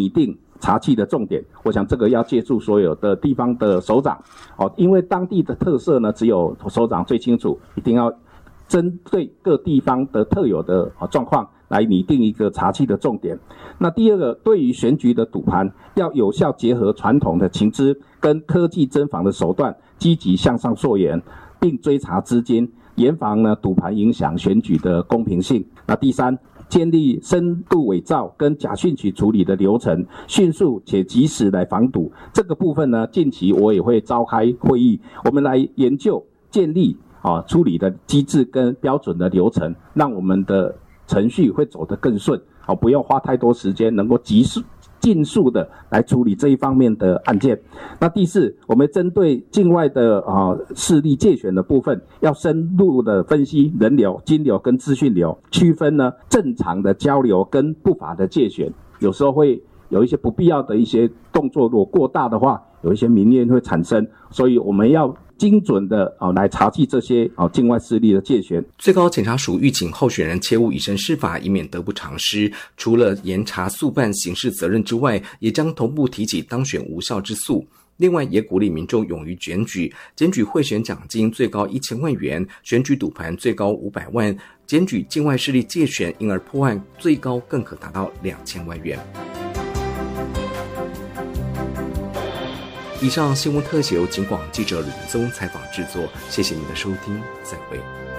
拟定茶器的重点，我想这个要借助所有的地方的首长因为当地的特色呢，只有首长最清楚，一定要针对各地方的特有的状况来拟定一个茶器的重点。那第二个，对于选举的赌盘，要有效结合传统的情资跟科技侦防的手段，积极向上溯源，并追查资金，严防呢赌盘影响选举的公平性。那第三，建立深度伪造跟假讯息处理的流程，迅速且及时来防堵。这个部分呢，近期我也会召开会议，我们来研究建立处理的机制跟标准的流程，让我们的程序会走得更顺，不要花太多时间，能够尽速的来处理这一方面的案件。那第四，我们针对境外的势力介选的部分，要深入的分析人流、金流跟资讯流，区分呢正常的交流跟不法的介选。有时候会有一些不必要的一些动作，如果过大的话，有一些民怨会产生，所以我们要精准的来查缉这些境外势力的介选。 最高检察署预警候选人切勿以身试法，以免得不偿失。除了严查速办刑事责任之外，也将同步提起当选无效之诉。另外，也鼓励民众勇于检举，检举贿选奖金最高1000万元，选举赌盘最高500万，检举境外势力介选因而破案，最高更可达到2000万元。以上新闻特写由警广记者吕宗采访制作，谢谢您的收听，再会。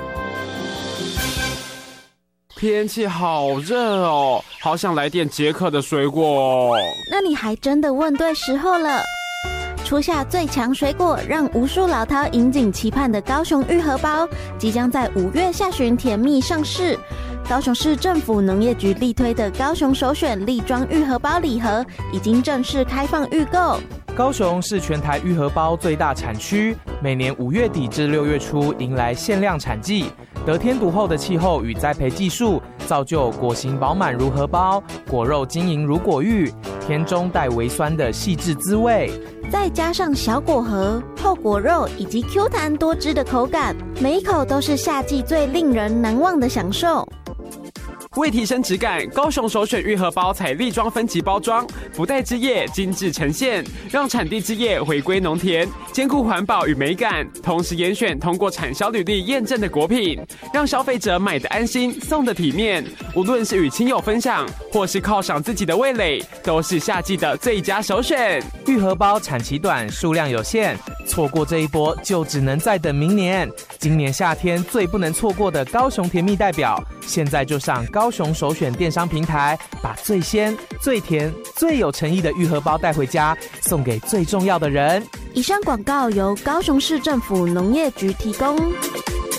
天气好热哦，好想来点解渴的水果哦。 那你还真的问对时候了。初夏最强水果，让无数老饕引颈期盼的高雄玉荷包，即将在5月下旬甜蜜上市。高雄市政府农业局力推的高雄首选粒装玉荷包礼盒，已经正式开放预购。 高雄是全台玉荷包最大产区，每年5月底至6月初迎来限量产季。得天独厚的气候与栽培技术，造就果形饱满如荷包，果肉晶莹如果玉，甜中带微酸的细致滋味。 再加上小果核、厚果肉以及 Q 弹多汁的口感，每一口都是夏季最令人难忘的享受。 为提升质感，高雄首选玉荷包采粒装分级包装，不带汁液，精致呈现，让产地汁液回归农田，兼顾环保与美感，同时严选通过产销履历验证的果品，让消费者买得安心，送得体面。无论是与亲友分享，或是犒赏自己的味蕾，都是夏季的最佳首选。 玉荷包产期短，数量有限，错过这一波就只能再等明年。今年夏天最不能错过的高雄甜蜜代表，现在就上高雄首选电商平台，把最鲜、最甜、最有诚意的玉荷包带回家，送给最重要的人。 以上广告由高雄市政府农业局提供。